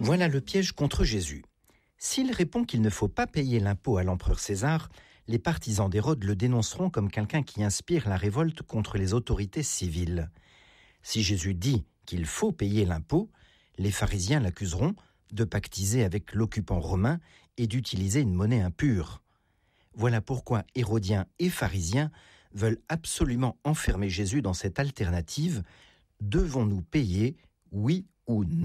Voilà le piège contre Jésus. S'il répond qu'il ne faut pas payer l'impôt à l'empereur César, les partisans d'Hérode le dénonceront comme quelqu'un qui inspire la révolte contre les autorités civiles. Si Jésus dit qu'il faut payer l'impôt, les pharisiens l'accuseront de pactiser avec l'occupant romain et d'utiliser une monnaie impure. Voilà pourquoi Hérodiens et pharisiens veulent absolument enfermer Jésus dans cette alternative « devons-nous payer, oui ou non ?»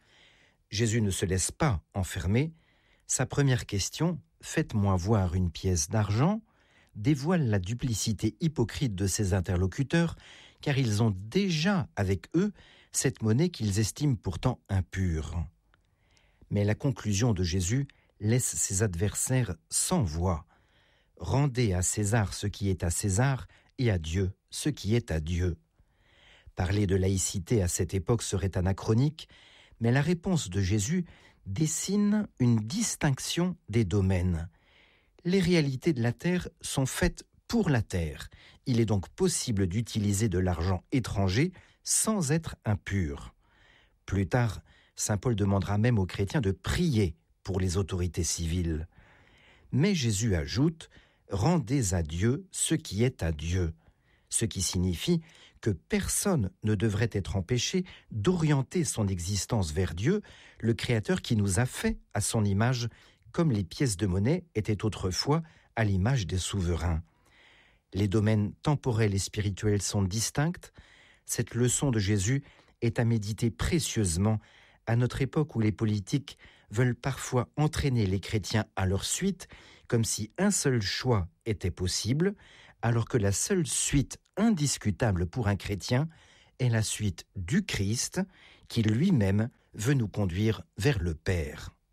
Jésus ne se laisse pas enfermer. Sa première question, « Faites-moi voir une pièce d'argent », dévoile la duplicité hypocrite de ses interlocuteurs, car ils ont déjà avec eux cette monnaie qu'ils estiment pourtant impure. Mais la conclusion de Jésus laisse ses adversaires sans voix. « Rendez à César ce qui est à César et à Dieu ce qui est à Dieu ». Parler de laïcité à cette époque serait anachronique, mais la réponse de Jésus dessine une distinction des domaines. Les réalités de la terre sont faites pour la terre. Il est donc possible d'utiliser de l'argent étranger sans être impur. Plus tard, saint Paul demandera même aux chrétiens de prier pour les autorités civiles. Mais Jésus ajoute « Rendez à Dieu ce qui est à Dieu », ce qui signifie que personne ne devrait être empêché d'orienter son existence vers Dieu, le Créateur qui nous a fait à son image, comme les pièces de monnaie étaient autrefois à l'image des souverains. Les domaines temporels et spirituels sont distincts. Cette leçon de Jésus est à méditer précieusement à notre époque où les politiques veulent parfois entraîner les chrétiens à leur suite, comme si un seul choix était possible, alors que la seule suite indiscutable pour un chrétien est la suite du Christ, qui lui-même veut nous conduire vers le Père.